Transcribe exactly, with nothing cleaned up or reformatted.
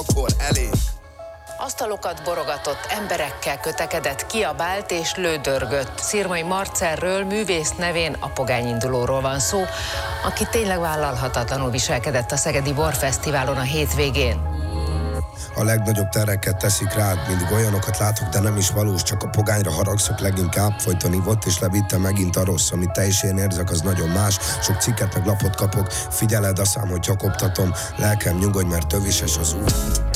akkor elég. Asztalokat borogatott, emberekkel kötekedett, kiabált és lődörgött. Szirmai Marcelről, művész nevén a pogányindulóról van szó, aki tényleg vállalhatatlanul viselkedett a Szegedi Borfesztiválon a hétvégén. A legnagyobb terreket teszik rád, mindig olyanokat látok, de nem is valós, csak a pogányra haragszok leginkább, folyton ivott és levitte megint a rossz, amit te is én érzek, az nagyon más, sok cikket meg lapot kapok, figyeled a szám, hogy gyakoptatom, lelkem nyugodj, mert tövises az út.